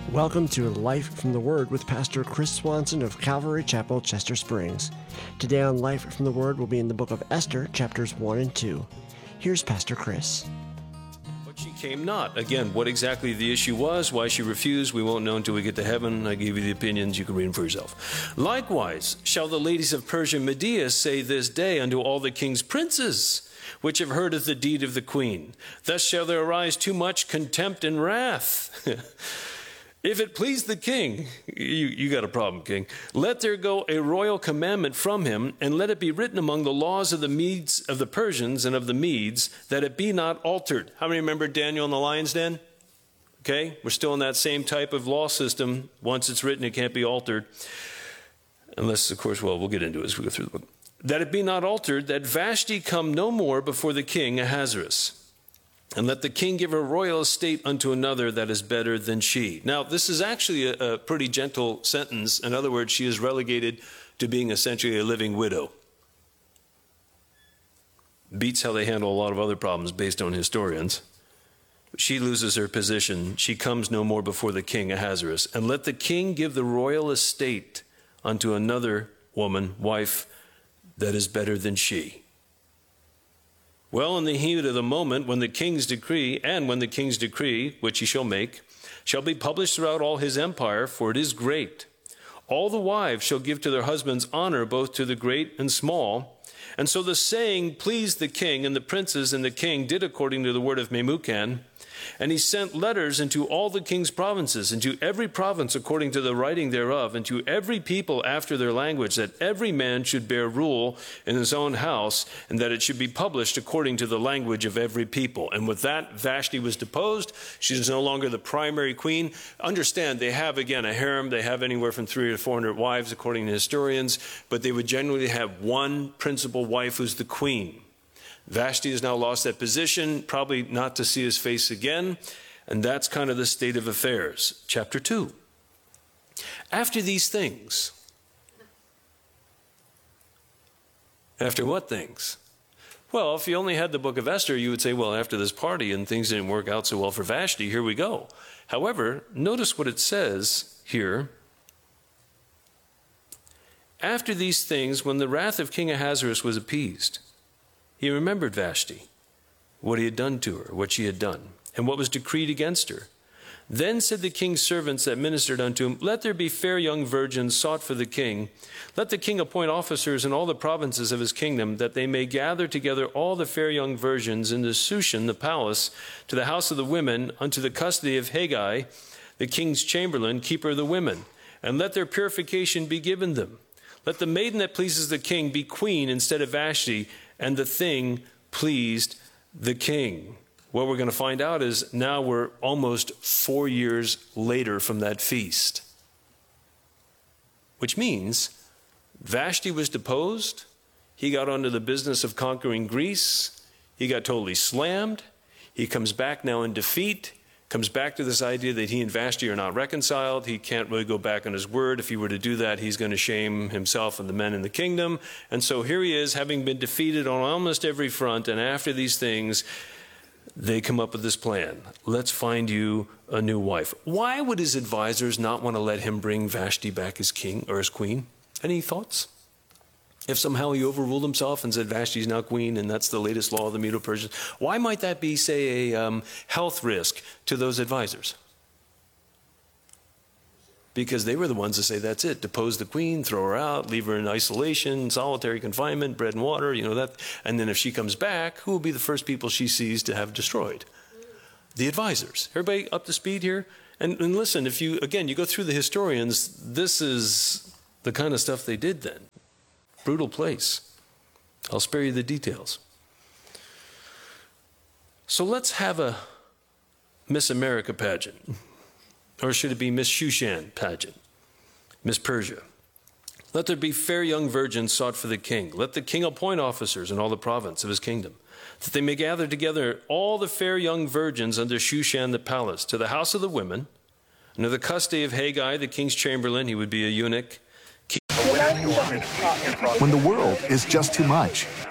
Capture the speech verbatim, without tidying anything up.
Welcome to Life from the Word with Pastor Chris Swanson of Calvary Chapel, Chester Springs. Today on Life from the Word will be in the book of Esther, chapters one and two. Here's Pastor Chris. But she came not. Again, what exactly the issue was, why she refused, we won't know until we get to heaven. I gave you the opinions, you can read them for yourself. Likewise, shall the ladies of Persia and Media say this day unto all the king's princes, which have heard of the deed of the queen. Thus shall there arise too much contempt and wrath. If it please the king, you, you got a problem, king. Let there go a royal commandment from him, and let it be written among the laws of the Medes, of the Persians and of the Medes, that it be not altered. How many remember Daniel in the lion's den? Okay, we're still in that same type of law system. Once it's written, it can't be altered. Unless, of course, well, we'll get into it as we go through the book. That it be not altered, that Vashti come no more before the king Ahasuerus. And let the king give her royal estate unto another that is better than she. Now, this is actually a, a pretty gentle sentence. In other words, she is relegated to being essentially a living widow. Beats how they handle a lot of other problems based on historians. She loses her position. She comes no more before the king Ahasuerus. And let the king give the royal estate unto another woman, wife, that is better than she. Well, in the heat of the moment, when the king's decree, and when the king's decree, which he shall make, shall be published throughout all his empire, for it is great. All the wives shall give to their husbands honor, both to the great and small. And so the saying pleased the king, and the princes and the king did according to the word of Memucan. And he sent letters into all the king's provinces, into every province according to the writing thereof, and to every people after their language, that every man should bear rule in his own house, and that it should be published according to the language of every people. And with that, Vashti was deposed. She is no longer the primary queen. Understand, they have, again, a harem. They have anywhere from three to four hundred wives, according to historians, but they would generally have one principal wife who's the queen. Vashti has now lost that position, probably not to see his face again, and that's kind of the state of affairs. Chapter two. After these things. After what things? Well, if you only had the book of Esther, you would say, well, after this party and things didn't work out so well for Vashti, here we go. However, notice what it says here. After these things, when the wrath of King Ahasuerus was appeased, he remembered Vashti, what he had done to her, what she had done, and what was decreed against her. Then said the king's servants that ministered unto him, let there be fair young virgins sought for the king. Let the king appoint officers in all the provinces of his kingdom, that they may gather together all the fair young virgins into Shushan, the palace, to the house of the women, unto the custody of Haggai, the king's chamberlain, keeper of the women. And let their purification be given them. Let the maiden that pleases the king be queen instead of Vashti, and the thing pleased the king. What we're going to find out is now we're almost four years later from that feast. Which means Vashti was deposed. He got onto the business of conquering Greece. He got totally slammed. He comes back now in defeat. Comes back to this idea that he and Vashti are not reconciled. He can't really go back on his word. If he were to do that, he's going to shame himself and the men in the kingdom. And so here he is, having been defeated on almost every front. And after these things, they come up with this plan. Let's find you a new wife. Why would his advisors not want to let him bring Vashti back as king or as queen? Any thoughts? If somehow he overruled himself and said Vashti is now queen and that's the latest law of the Medo-Persians, why might that be, say, a um, health risk to those advisors? Because they were the ones to say that's it, depose the queen, throw her out, leave her in isolation, solitary confinement, bread and water, you know that. And then if she comes back, who will be the first people she sees to have destroyed? The advisors. Everybody up to speed here? And, and listen, if you, again, you go through the historians, this is the kind of stuff they did then. Brutal place. I'll spare you the details. So let's have a Miss America pageant. Or should it be Miss Shushan pageant? Miss Persia. Let there be fair young virgins sought for the king. Let the king appoint officers in all the province of his kingdom, that they may gather together all the fair young virgins under Shushan the palace, to the house of the women, under the custody of Haggai, the king's chamberlain. He would be a eunuch. When the world is just too much,